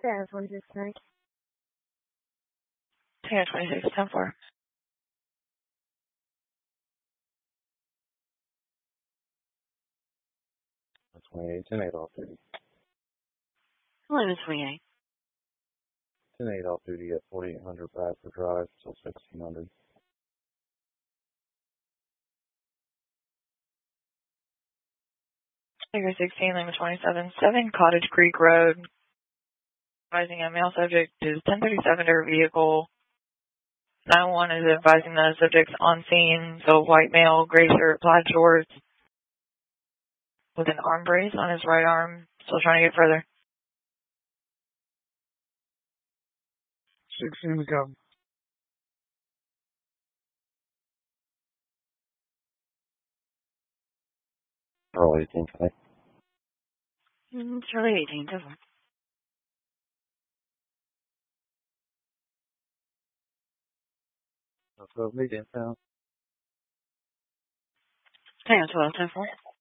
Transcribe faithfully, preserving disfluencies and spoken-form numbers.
That's one six nine. Tango twenty-six, ten four. twenty-eight, ten eight off duty. eleven twenty-eight. ten eight off duty at forty-eight hundred Bradford Drive till sixteen hundred. Figure sixteen, Lima twenty-seven, seven Cottage Creek Road. Advising a male subject is ten thirty-seven to her vehicle. nine one is advising the subject's on scene, so white male, gray shirt, plaid shorts, with an arm brace on his right arm, still trying to get further. sixteen to go. Early eighteen today. Mm, Charlie eighteen, ten four. Let's go meet in town. Tango twelve, ten four.